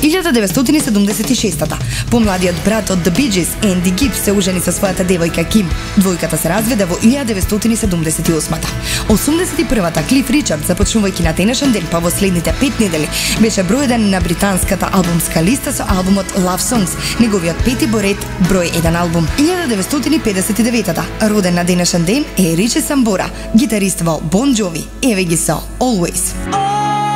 1976-та, помладиот брат од The Bee Gees, Анди Гибс, се ожени со својата девојка Ким. Двојката се разведе во 1978-та. 81-та Клиф Ричард, започнувајќи на денешен ден, па во следните 5 недели, беше број 1 на британската албумска листа со албумот Love Songs, неговиот пети по ред број 1 албум. 1959-та, роден на денешен ден е Ричи Самбора, гитарист во Bon Jovi, еве ги со Always.